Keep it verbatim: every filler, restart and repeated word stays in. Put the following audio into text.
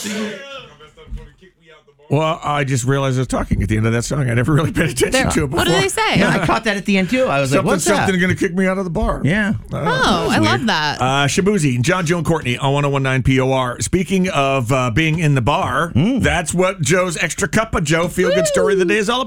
Well, I just realized I was talking at the end of that song. I never really paid attention There- to it before. What do they say? Yeah, I caught that at the end too. I was Something, like, "What's something that?" going to kick me out of the bar. Yeah. Oh, I love that. Uh, Shabuzi, John, Joe, and Courtney on one oh one point nine P O R. Speaking of uh, being in the bar, that's what Joe's Extra Cup of Joe Feel Good Story of the Day is all about.